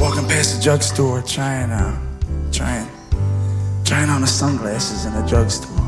walking past the drugstore trying on the sunglasses in the drugstore.